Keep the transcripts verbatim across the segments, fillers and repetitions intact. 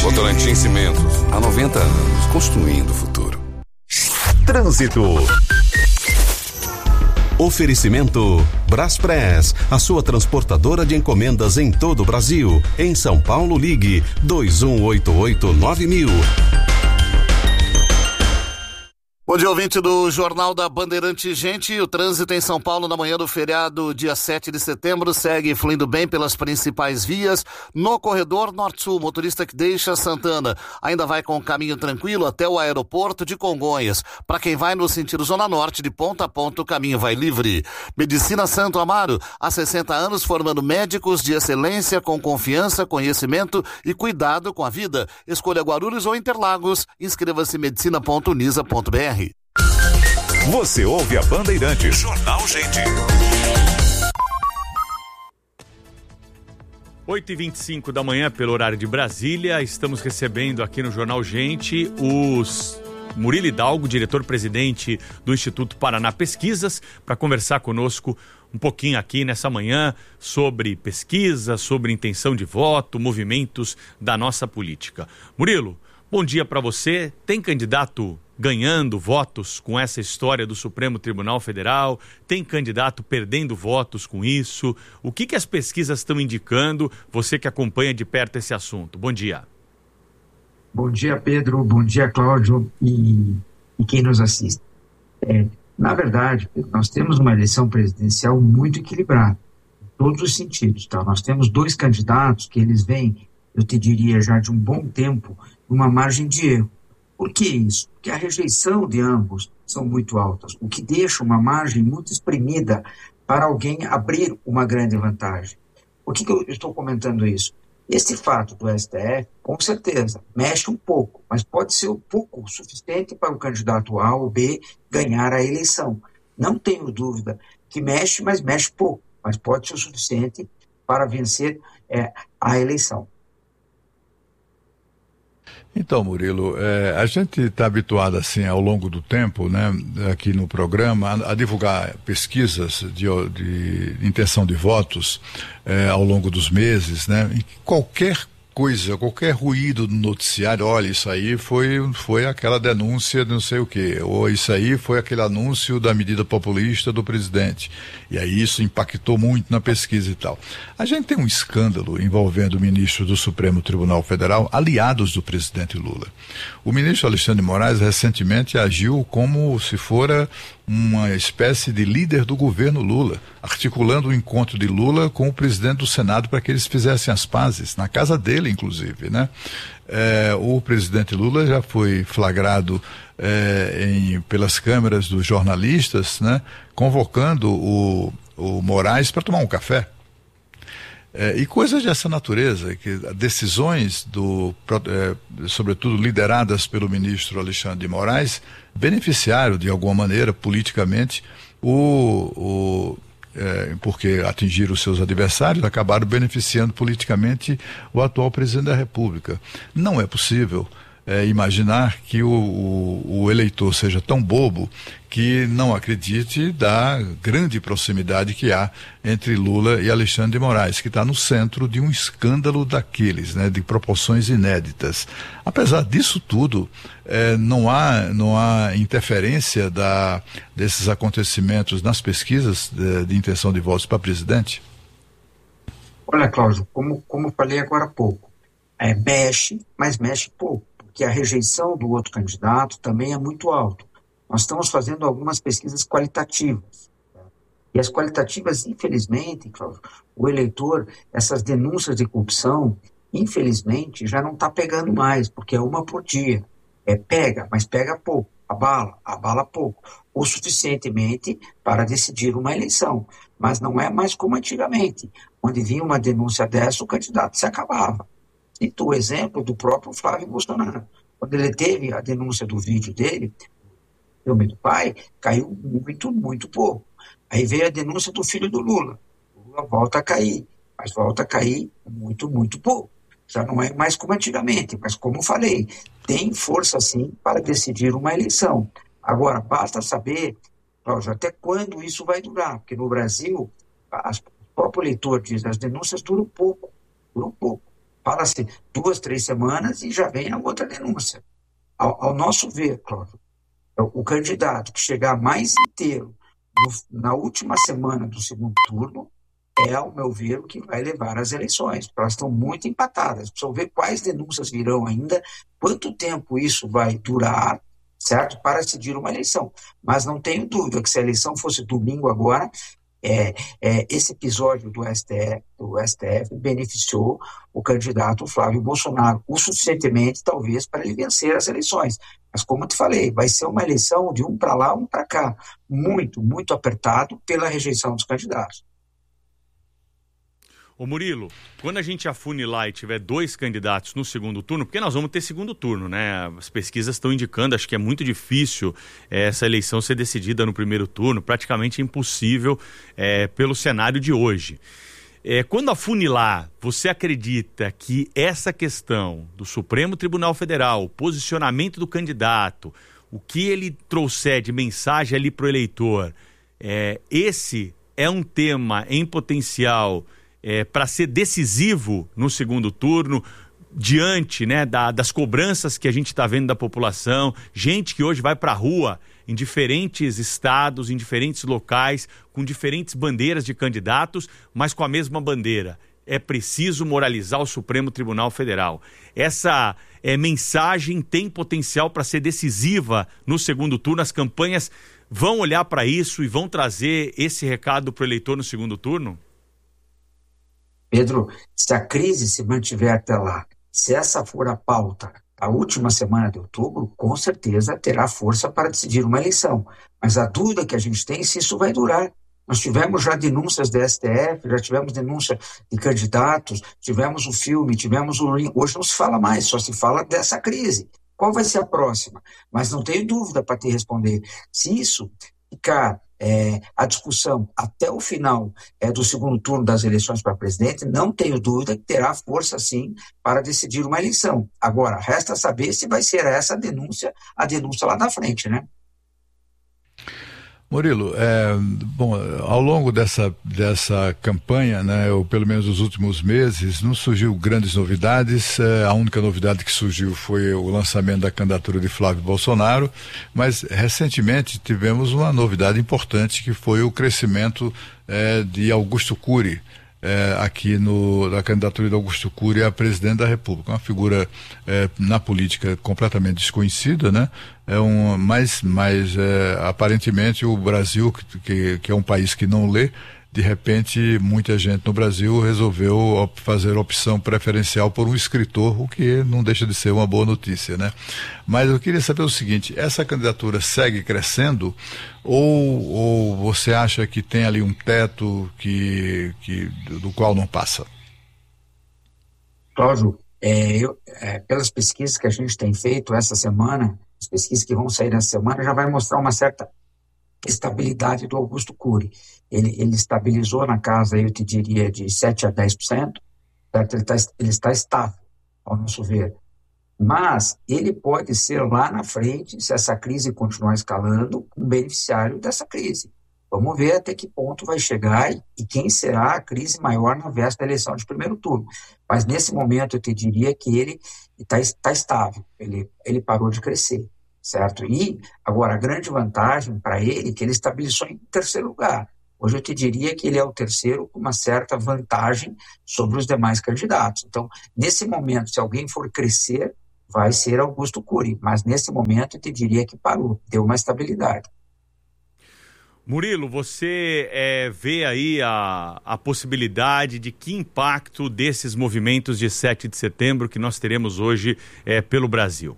Votorantim Cimentos, há noventa anos, construindo o futuro. Trânsito. Oferecimento Braspress, a sua transportadora de encomendas em todo o Brasil. Em São Paulo, ligue dois um oito oito nove mil. Bom dia, ouvinte do Jornal da Bandeirante. Gente, o trânsito em São Paulo na manhã do feriado, dia sete de setembro, segue fluindo bem pelas principais vias. No corredor Norte-Sul, motorista que deixa Santana ainda vai com o caminho tranquilo até o aeroporto de Congonhas. Para quem vai no sentido Zona Norte, de ponta a ponta, o caminho vai livre. Medicina Santo Amaro, há sessenta anos formando médicos de excelência com confiança, conhecimento e cuidado com a vida. Escolha Guarulhos ou Interlagos. Inscreva-se em medicina ponto unisa ponto b r. Você ouve a Bandeirantes. Jornal Gente. oito e vinte e cinco da manhã, pelo horário de Brasília, estamos recebendo aqui no Jornal Gente os Murilo Hidalgo, diretor-presidente do Instituto Paraná Pesquisas, para conversar conosco um pouquinho aqui nessa manhã sobre pesquisa, sobre intenção de voto, movimentos da nossa política. Murilo, bom dia para você. Tem candidato ganhando votos com essa história do Supremo Tribunal Federal? Tem candidato perdendo votos com isso? O que que as pesquisas estão indicando? Você que acompanha de perto esse assunto. Bom dia. Bom dia, Pedro. Bom dia, Cláudio e, e quem nos assiste. É, na verdade, nós temos uma eleição presidencial muito equilibrada, em todos os sentidos. Tá? Nós temos dois candidatos que eles vêm, eu te diria, já de um bom tempo, numa margem de erro. Por que isso? Porque a rejeição de ambos são muito altas, o que deixa uma margem muito espremida para alguém abrir uma grande vantagem. Por que que eu estou comentando isso? Esse fato do S T F, com certeza, mexe um pouco, mas pode ser um pouco suficiente para o candidato A ou B ganhar a eleição. Não tenho dúvida que mexe, mas mexe pouco, mas pode ser o suficiente para vencer é, a eleição. Então, Murilo, é, a gente está habituado assim ao longo do tempo, né, aqui no programa, a, a divulgar pesquisas de, de intenção de votos é, ao longo dos meses, né, em qualquer coisa, qualquer ruído no noticiário, olha, isso aí foi, foi aquela denúncia de não sei o quê, ou isso aí foi aquele anúncio da medida populista do presidente, e aí isso impactou muito na pesquisa e tal. A gente tem um escândalo envolvendo o ministro do Supremo Tribunal Federal, aliados do presidente Lula. O ministro Alexandre de Moraes recentemente agiu como se fora uma espécie de líder do governo Lula, articulando o encontro de Lula com o presidente do Senado para que eles fizessem as pazes, na casa dele, inclusive, né? É, o presidente Lula já foi flagrado é, em, pelas câmeras dos jornalistas, né, convocando o, o Moraes para tomar um café. É, e coisas dessa natureza, que decisões, do, é, sobretudo lideradas pelo ministro Alexandre de Moraes, beneficiaram de alguma maneira, politicamente, o, o, é, porque atingiram os seus adversários, acabaram beneficiando politicamente o atual presidente da República. Não é possível é, imaginar que o, o, o eleitor seja tão bobo que não acredite da grande proximidade que há entre Lula e Alexandre de Moraes, que está no centro de um escândalo daqueles, né, de proporções inéditas. Apesar disso tudo, eh, não há, não há interferência da, desses acontecimentos nas pesquisas de, de intenção de votos para presidente? Olha, Cláudio, como, como falei agora há pouco, é, mexe, mas mexe pouco, porque a rejeição do outro candidato também é muito alta. Nós estamos fazendo algumas pesquisas qualitativas. E as qualitativas, infelizmente, Cláudio, o eleitor, essas denúncias de corrupção, infelizmente, já não está pegando mais, porque é uma por dia. É pega, mas pega pouco. Abala, abala pouco. O suficientemente para decidir uma eleição. Mas não é mais como antigamente, onde vinha uma denúncia dessa, o candidato se acabava. Cito o exemplo do próprio Flávio Bolsonaro. Quando ele teve a denúncia do vídeo dele, filme do pai, caiu muito, muito pouco. Aí veio a denúncia do filho do Lula. O Lula volta a cair, mas volta a cair muito, muito pouco. Já não é mais como antigamente, mas como falei, tem força sim para decidir uma eleição. Agora, basta saber, Cláudio, até quando isso vai durar, porque no Brasil, as, o próprio eleitor diz, as denúncias duram pouco, duram pouco. Fala-se duas, três semanas e já vem a outra denúncia. Ao, ao nosso ver, Cláudio, o candidato que chegar mais inteiro no, na última semana do segundo turno é, ao meu ver, o que vai levar às eleições, porque elas estão muito empatadas. Precisam ver quais denúncias virão ainda, quanto tempo isso vai durar, certo? Para decidir uma eleição. Mas não tenho dúvida que se a eleição fosse domingo agora, é, é, esse episódio do S T F, do S T F beneficiou o candidato Flávio Bolsonaro o suficientemente, talvez, para ele vencer as eleições. Mas, como eu te falei, vai ser uma eleição de um para lá, um para cá. Muito, muito apertado pela rejeição dos candidatos. Ô Murilo, quando a gente afunilar e tiver dois candidatos no segundo turno, porque nós vamos ter segundo turno, né? As pesquisas estão indicando, acho que é muito difícil é, essa eleição ser decidida no primeiro turno, praticamente impossível é, pelo cenário de hoje. É, quando afunilar, você acredita que essa questão do Supremo Tribunal Federal, o posicionamento do candidato, o que ele trouxer de mensagem ali para o eleitor, é, esse é um tema em potencial É, para ser decisivo no segundo turno, diante, né, da, das cobranças que a gente está vendo da população, gente que hoje vai para a rua em diferentes estados, em diferentes locais, com diferentes bandeiras de candidatos, mas com a mesma bandeira. É preciso moralizar o Supremo Tribunal Federal. Essa é, mensagem tem potencial para ser decisiva no segundo turno. As campanhas vão olhar para isso e vão trazer esse recado para o eleitor no segundo turno? Pedro, se a crise se mantiver até lá, se essa for a pauta, a última semana de outubro, com certeza terá força para decidir uma eleição. Mas a dúvida que a gente tem é se isso vai durar. Nós tivemos já denúncias do S T F, já tivemos denúncia de candidatos, tivemos o filme, tivemos o... Hoje não se fala mais, só se fala dessa crise. Qual vai ser a próxima? Mas não tenho dúvida para te responder. Se isso ficar... É, a discussão até o final é, do segundo turno das eleições para presidente, não tenho dúvida que terá força, sim, para decidir uma eleição. Agora, resta saber se vai ser essa a denúncia, a denúncia lá na frente, né? Murilo, é, bom, ao longo dessa, dessa campanha, né, ou pelo menos nos últimos meses, não surgiu grandes novidades. É, a única novidade que surgiu foi o lançamento da candidatura de Flávio Bolsonaro, mas recentemente tivemos uma novidade importante, que foi o crescimento é, de Augusto Cury, É, aqui no, na candidatura de Augusto Cury a presidente da República, uma figura é, na política completamente desconhecida, né? É um, mas, mas é, aparentemente o Brasil, que, que é um país que não lê, de repente muita gente no Brasil resolveu op- fazer opção preferencial por um escritor, o que não deixa de ser uma boa notícia, né? Mas eu queria saber o seguinte: essa candidatura segue crescendo ou, ou você acha que tem ali um teto que, que, do qual não passa? Cláudio, é, eu, é, pelas pesquisas que a gente tem feito essa semana, as pesquisas que vão sair nessa semana já vai mostrar uma certa estabilidade do Augusto Cury. Ele, ele estabilizou na casa, eu te diria, de sete a dez por cento, certo? Ele, tá, ele está estável, ao nosso ver. Mas ele pode ser lá na frente, se essa crise continuar escalando, um beneficiário dessa crise. Vamos ver até que ponto vai chegar e, e quem será a crise maior na véspera da eleição de primeiro turno. Mas nesse momento eu te diria que ele está tá estável, ele, ele parou de crescer. Certo? E, agora, a grande vantagem para ele é que ele estabilizou em terceiro lugar. Hoje eu te diria que ele é o terceiro com uma certa vantagem sobre os demais candidatos. Então, nesse momento, se alguém for crescer, vai ser Augusto Cury. Mas, nesse momento, eu te diria que parou, deu uma estabilidade. Murilo, você é, vê aí a, a possibilidade de que impacto desses movimentos de sete de setembro que nós teremos hoje é, pelo Brasil?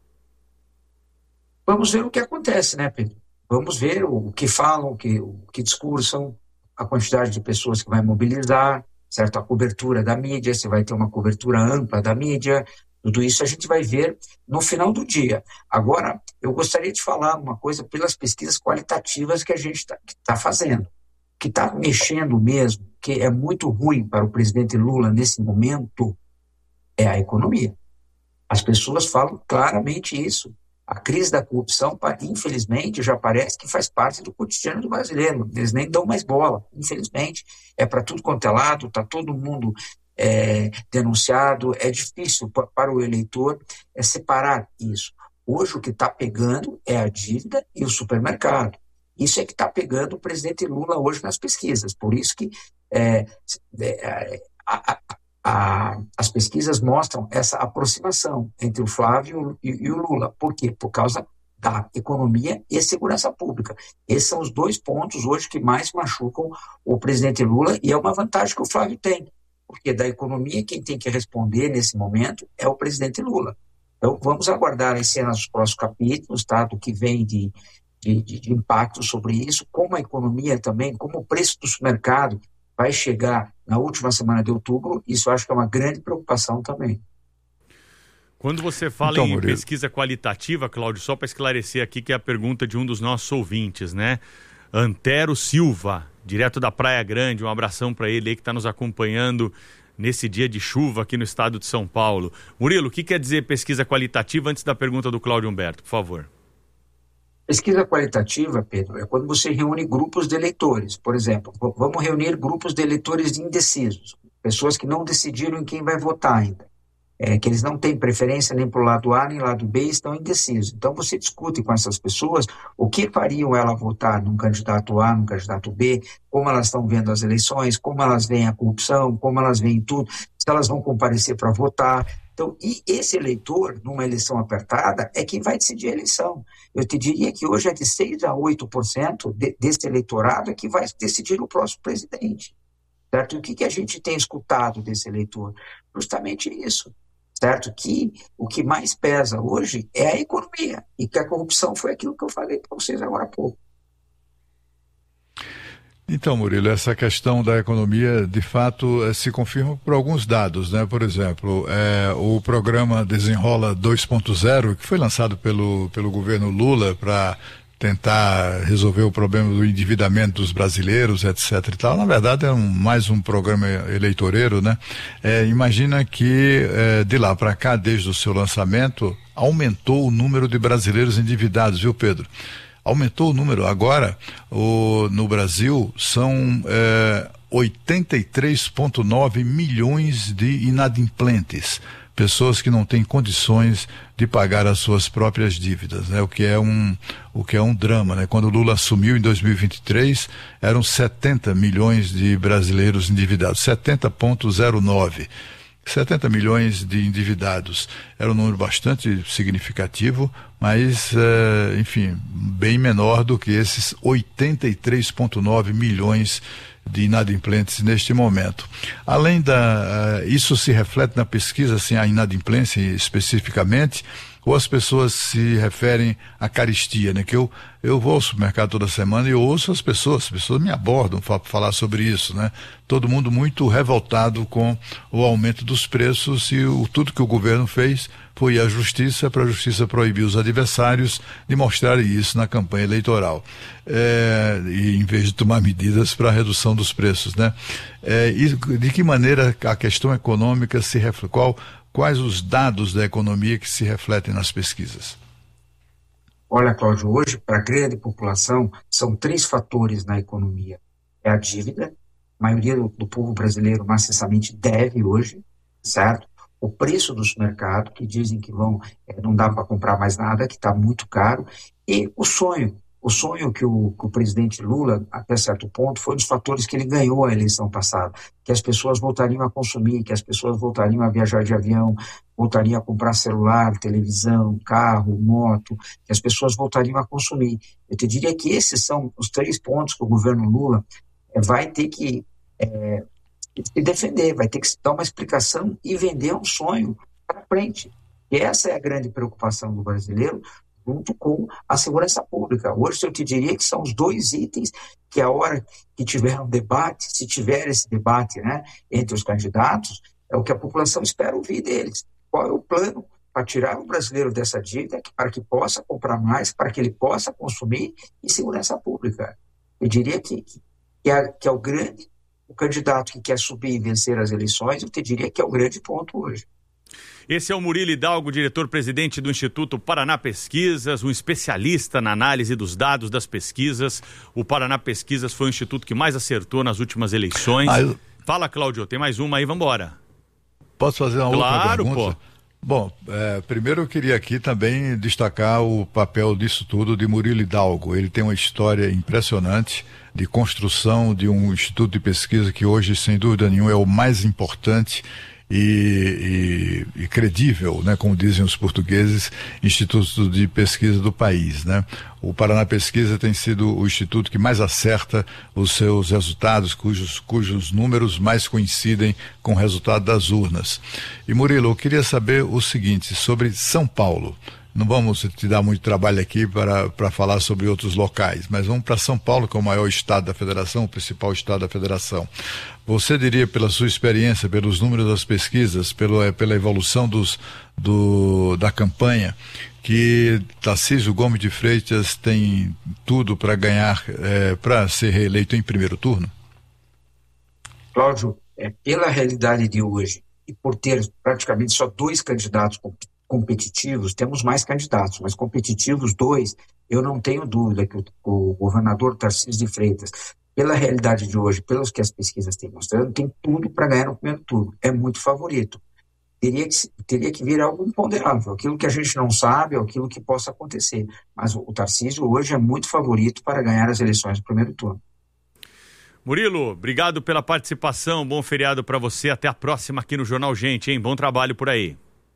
Vamos ver o que acontece, né, Pedro? Vamos ver o, o que falam, o que, o que discursam, a quantidade de pessoas que vai mobilizar, certo? A cobertura da mídia, se vai ter uma cobertura ampla da mídia, tudo isso a gente vai ver no final do dia. Agora, eu gostaria de falar uma coisa pelas pesquisas qualitativas que a gente está tá fazendo, que está mexendo mesmo, que é muito ruim para o presidente Lula nesse momento, é a economia. As pessoas falam claramente isso. A crise da corrupção, infelizmente, já parece que faz parte do cotidiano do brasileiro. Eles nem dão mais bola, infelizmente. É para tudo quanto é lado, está todo mundo é, denunciado. É difícil pa, para o eleitor é, separar isso. Hoje o que está pegando é a dívida e o supermercado. Isso é que está pegando o presidente Lula hoje nas pesquisas. Por isso que é, é, a, a, a, as pesquisas mostram essa aproximação entre o Flávio e, e o Lula. Por quê? Por causa da economia e segurança pública. Esses são os dois pontos hoje que mais machucam o presidente Lula, e é uma vantagem que o Flávio tem, porque da economia quem tem que responder nesse momento é o presidente Lula. Então vamos aguardar as cenas dos próximos capítulos, tá, do que vem de, de, de impacto sobre isso, como a economia também, como o preço do supermercado vai chegar na última semana de outubro. Isso eu acho que é uma grande preocupação também. Quando você fala então, em Murilo, pesquisa qualitativa, Cláudio, só para esclarecer aqui que é a pergunta de um dos nossos ouvintes, né? Antero Silva, direto da Praia Grande, um abração para ele aí que está nos acompanhando nesse dia de chuva aqui no estado de São Paulo. Murilo, o que quer dizer pesquisa qualitativa antes da pergunta do Cláudio Humberto, por favor? Pesquisa qualitativa, Pedro, é quando você reúne grupos de eleitores. Por exemplo, vamos reunir grupos de eleitores indecisos, pessoas que não decidiram em quem vai votar ainda. É, que eles não têm preferência nem para o lado A nem lado B, estão indecisos. Então você discute com essas pessoas o que fariam ela votar num candidato A, num candidato B, como elas estão vendo as eleições, como elas veem a corrupção, como elas veem tudo, se elas vão comparecer para votar. Então, e esse eleitor, numa eleição apertada, é quem vai decidir a eleição. Eu te diria que hoje é de seis a oito por cento de, desse eleitorado é que vai decidir o próximo presidente. Certo? E o que, que a gente tem escutado desse eleitor? Justamente isso. Certo? Que o que mais pesa hoje é a economia, e que a corrupção foi aquilo que eu falei para vocês agora há pouco. Então, Murilo, essa questão da economia, de fato, se confirma por alguns dados, né? Por exemplo, é, o programa Desenrola dois ponto zero, que foi lançado pelo, pelo governo Lula para tentar resolver o problema do endividamento dos brasileiros, etc e tal. Na verdade é um, mais um programa eleitoreiro, né? É, imagina que é, de lá para cá, desde o seu lançamento, aumentou o número de brasileiros endividados, viu, Pedro? Aumentou o número. Agora, o, no Brasil, são é, oitenta e três vírgula nove milhões de inadimplentes. Pessoas que não têm condições de pagar as suas próprias dívidas, né? O que é um, o que é um drama, né? Quando o Lula assumiu em dois mil e vinte e três, eram setenta milhões de brasileiros endividados, setenta vírgula zero nove. setenta milhões de endividados. Era um número bastante significativo, mas, eh, enfim, bem menor do que esses oitenta e três vírgula nove milhões de inadimplentes neste momento. Além da... Uh, isso se reflete na pesquisa, assim, a inadimplência especificamente, ou as pessoas se referem à carestia, né? Que eu, eu vou ao supermercado toda semana e eu ouço as pessoas, as pessoas me abordam para falar sobre isso, né? Todo mundo muito revoltado com o aumento dos preços e o, tudo que o governo fez foi ir à justiça, para a justiça proibir os adversários de mostrarem isso na campanha eleitoral. É, e em vez de tomar medidas para a redução dos preços, né? É, e de que maneira a questão econômica se reflete? Qual, quais os dados da economia que se refletem nas pesquisas? Olha, Cláudio, hoje, para a grande população, são três fatores na economia. É a dívida, a maioria do, do povo brasileiro maciçamente deve hoje, certo? O preço do supermercado, que dizem que vão, é, não dá para comprar mais nada, que está muito caro, e o sonho. O sonho que o, que o presidente Lula, até certo ponto, foi um dos fatores que ele ganhou a eleição passada, que as pessoas voltariam a consumir, que as pessoas voltariam a viajar de avião, voltariam a comprar celular, televisão, carro, moto, que as pessoas voltariam a consumir. Eu te diria que esses são os três pontos que o governo Lula é, vai ter que é, se defender, vai ter que dar uma explicação e vender um sonho para frente. E essa é a grande preocupação do brasileiro, junto com a segurança pública. Hoje eu te diria que são os dois itens que a hora que tiver um debate, se tiver esse debate, né, entre os candidatos, é o que a população espera ouvir deles. Qual é o plano para tirar o brasileiro dessa dívida, para que possa comprar mais, para que ele possa consumir, e segurança pública. Eu diria que, que, é, que é o grande, o candidato que quer subir e vencer as eleições, eu te diria que é o grande ponto hoje. Esse é o Murilo Hidalgo, diretor-presidente do Instituto Paraná Pesquisas, um especialista na análise dos dados das pesquisas. O Paraná Pesquisas foi o instituto que mais acertou nas últimas eleições. Ah, eu... Fala, Cláudio, tem mais uma aí, vambora. Posso fazer uma claro, outra pergunta? Pô. Bom, é, primeiro eu queria aqui também destacar o papel disso tudo de Murilo Hidalgo. Ele tem uma história impressionante de construção de um instituto de pesquisa que hoje, sem dúvida nenhuma, é o mais importante e, e, e credível, né, como dizem os portugueses, instituto de pesquisa do país, né? O Paraná Pesquisa tem sido o instituto que mais acerta os seus resultados, cujos, cujos números mais coincidem com o resultado das urnas. E Murilo, eu queria saber o seguinte sobre São Paulo. Não vamos te dar muito trabalho aqui para, para falar sobre outros locais, mas vamos para São Paulo, que é o maior estado da federação, o principal estado da federação. Você diria, pela sua experiência, pelos números das pesquisas, pelo, pela evolução dos, do, da campanha, que Tarcísio Gomes de Freitas tem tudo para ganhar, é, para ser reeleito em primeiro turno? Cláudio, é, pela realidade de hoje, e por ter praticamente só dois candidatos competitivos, temos mais candidatos, mas competitivos dois, eu não tenho dúvida que o, o governador Tarcísio de Freitas, pela realidade de hoje, pelos que as pesquisas têm mostrado, tem tudo para ganhar no primeiro turno, é muito favorito. Teria que, teria que vir algo imponderável, aquilo que a gente não sabe, ou aquilo que possa acontecer, mas o, o Tarcísio hoje é muito favorito para ganhar as eleições do primeiro turno. Murilo, obrigado pela participação, bom feriado para você, até a próxima aqui no Jornal Gente, hein? Bom trabalho por aí.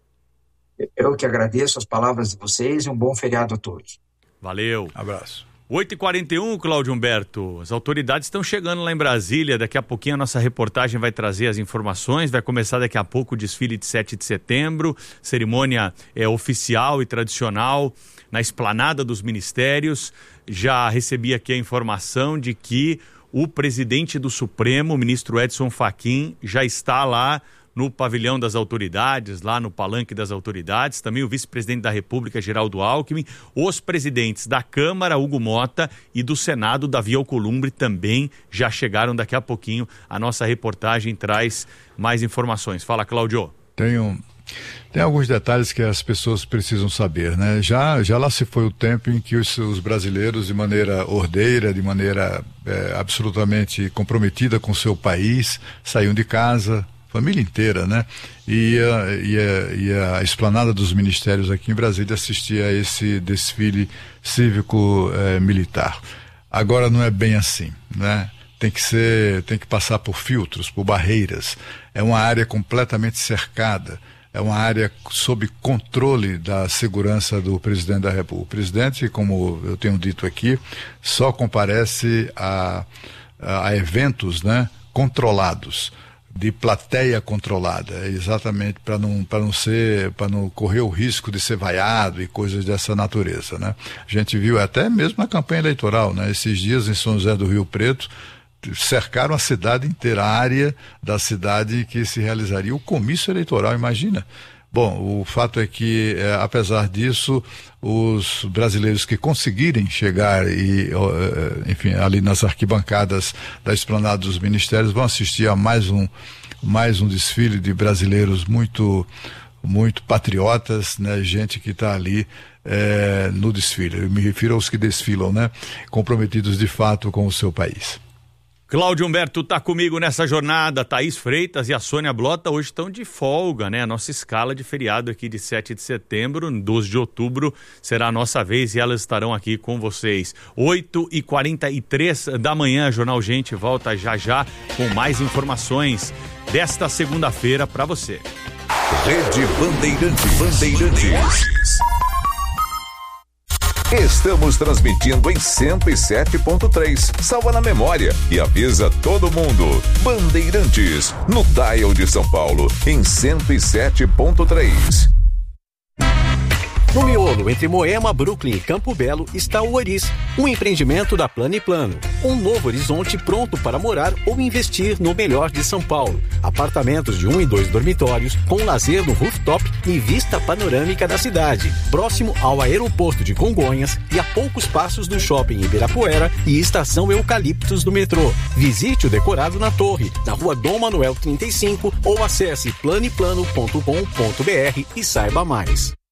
Eu que agradeço as palavras de vocês e um bom feriado a todos. Valeu. Abraço. oito e quarenta e um, Cláudio Humberto. As autoridades estão chegando lá em Brasília. Daqui a pouquinho a nossa reportagem vai trazer as informações. Vai começar daqui a pouco o desfile de sete de setembro. Cerimônia é, oficial e tradicional na esplanada dos ministérios. Já recebi aqui a informação de que o presidente do Supremo, o ministro Edson Fachin, já está lá no pavilhão das autoridades, lá no palanque das autoridades, também o vice-presidente da República, Geraldo Alckmin, os presidentes da Câmara, Hugo Mota, e do Senado, Davi Alcolumbre, também já chegaram. Daqui a pouquinho. A nossa reportagem traz mais informações. Fala, Cláudio. Tem, um, tem alguns detalhes que as pessoas precisam saber, né? Já, já lá se foi o tempo em que os, os brasileiros, de maneira ordeira, de maneira é, absolutamente comprometida com o seu país, saíam de casa, família inteira, né? E a, e, a, e a esplanada dos ministérios aqui em Brasília assistia a esse desfile cívico-militar. Agora não é bem assim, né? Tem que ser, tem que passar por filtros, por barreiras. É uma área completamente cercada. É uma área sob controle da segurança do presidente da República. O presidente, como eu tenho dito aqui, só comparece a, a, a eventos, né, controlados, de plateia controlada, exatamente para não, para não ser, para não correr o risco de ser vaiado e coisas dessa natureza, né? A gente viu até mesmo na campanha eleitoral, né? Esses dias em São José do Rio Preto, cercaram a cidade inteira, a área da cidade em que se realizaria o comício eleitoral, imagina. Bom, o fato é que, é, apesar disso, os brasileiros que conseguirem chegar e, enfim, ali nas arquibancadas da esplanada dos ministérios vão assistir a mais um, mais um desfile de brasileiros muito, muito patriotas, né? Gente que está ali é, no desfile. Eu me refiro aos que desfilam, né? Comprometidos de fato com o seu país. Cláudio Humberto está comigo nessa jornada. Thaís Freitas e a Sônia Blota hoje estão de folga, né? A nossa escala de feriado aqui de sete de setembro, doze de outubro, será a nossa vez e elas estarão aqui com vocês. oito e quarenta e três da manhã, Jornal Gente volta já já com mais informações desta segunda-feira para você. Rede Bandeirantes. Bandeirantes. Estamos transmitindo em cento e sete ponto três. Salva na memória e avisa todo mundo. Bandeirantes, no dial de São Paulo, em cento e sete ponto três. No miolo entre Moema, Brooklyn e Campo Belo está o Oris, um empreendimento da Plano e Plano. Um novo horizonte pronto para morar ou investir no melhor de São Paulo. Apartamentos de um e dois dormitórios, com lazer no rooftop e vista panorâmica da cidade. Próximo ao aeroporto de Congonhas e a poucos passos do shopping Ibirapuera e estação Eucaliptos do metrô. Visite o decorado na torre, na rua Dom Manuel trinta e cinco ou acesse plano e plano ponto com ponto br e saiba mais.